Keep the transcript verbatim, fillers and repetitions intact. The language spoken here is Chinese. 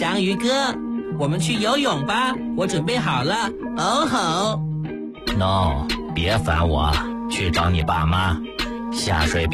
章鱼哥，我们去游泳吧，我准备好了。 哦好。 No， 别烦我，去找你爸妈。下水